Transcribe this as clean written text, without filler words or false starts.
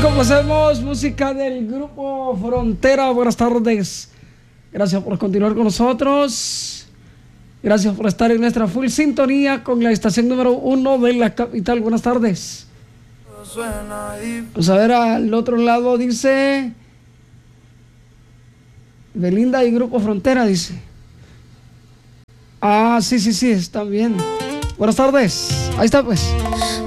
Complacemos música del grupo Frontera. Buenas tardes. Gracias por continuar con nosotros. Gracias por estar en nuestra full sintonía con la estación número 1 de la capital. Buenas tardes. Vamos a ver al otro lado, dice Belinda y Grupo Frontera, dice. Ah, sí, están bien. Buenas tardes. Ahí está, pues.